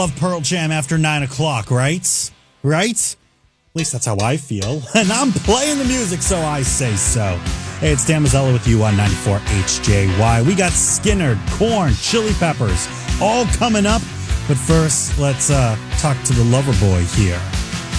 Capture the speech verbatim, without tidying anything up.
Love Pearl Jam after nine o'clock, right? Right? At least that's how I feel. And I'm playing the music, so I say so. Hey, it's Dan Mazzella with you on ninety-four H J Y. We got Skynyrd, Korn, Chili Peppers, all coming up. But first, let's uh, talk to the lover boy here.